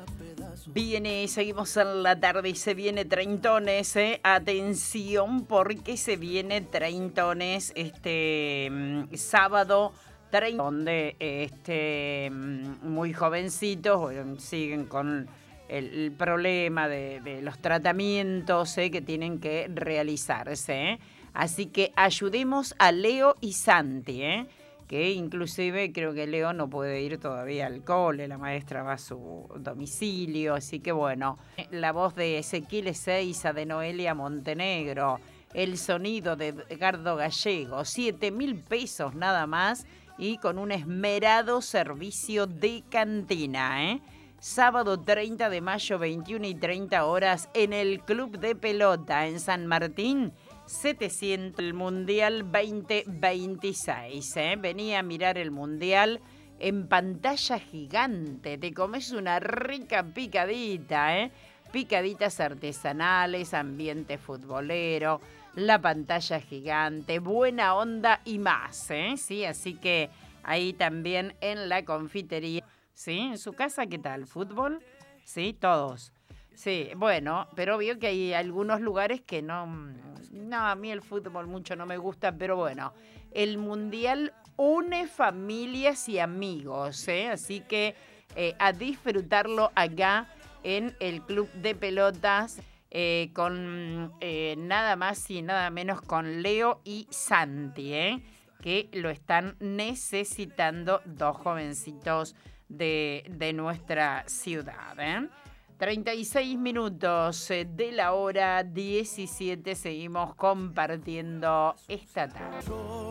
Viene, seguimos en la tarde y se viene Treintones, atención porque se viene Treintones sábado 30, donde muy jovencitos siguen con el problema de los tratamientos que tienen que realizarse. Así que ayudemos a Leo y Santi, que inclusive creo que Leo no puede ir todavía al cole, la maestra va a su domicilio, así que bueno, la voz de Ezequiel Ezeiza, de Noelia Montenegro, el sonido de Edgardo Gallego, 7.000 pesos nada más y con un esmerado servicio de cantina, Sábado 30 de mayo, 21:30 horas, en el Club de Pelota en San Martín, 700, el Mundial 2026. Vení a mirar el Mundial en pantalla gigante. Te comes una rica picadita, picaditas artesanales, ambiente futbolero, la pantalla gigante, buena onda y más, Sí, así que ahí también en la confitería. ¿Sí? ¿En su casa qué tal? ¿Fútbol? Sí, todos. Sí, bueno, pero veo que hay algunos lugares que no, a mí el fútbol mucho no me gusta, pero bueno, el Mundial une familias y amigos, así que a disfrutarlo acá en el Club de Pelotas con nada más y nada menos con Leo y Santi, que lo están necesitando, dos jovencitos de nuestra ciudad. 36 minutos de la hora 17, seguimos compartiendo esta tarde.